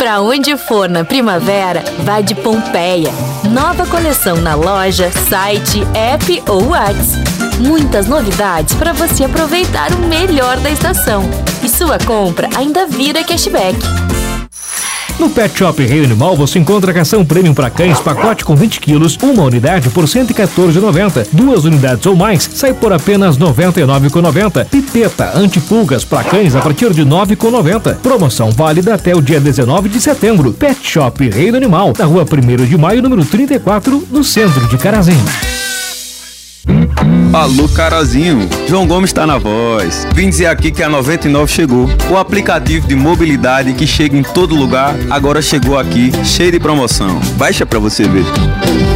Pra onde for na primavera, vá de Pompeia. Nova coleção na loja, site, app ou WhatsApp. Muitas novidades para você aproveitar o melhor da estação. E sua compra ainda vira cashback. No Pet Shop Rei Animal você encontra ração premium para cães, pacote com 20 quilos, uma unidade por R$ 114,90. 2 unidades ou mais, sai por apenas R$ 99,90. Pipeta antipulgas para cães a partir de R$ 9,90. Promoção válida até o dia 19 de setembro. Pet Shop Rei Animal, na rua 1º de maio, número 34, no centro de Carazinho. Alô, Carazinho, João Gomes está na voz. Vim dizer aqui que a 99 chegou. O aplicativo de mobilidade que chega em todo lugar, agora chegou aqui, cheio de promoção. Baixa pra você ver.